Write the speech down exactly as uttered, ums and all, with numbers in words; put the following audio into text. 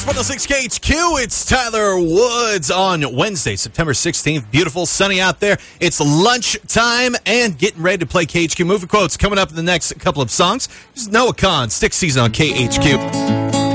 one oh six K H Q, it's Tyler Woods on Wednesday, September sixteenth. Beautiful, sunny out there. It's lunchtime and getting ready to play K H Q Movie Quotes. Coming up in the next couple of songs, this is Noah Khan, Stick Season on K H Q.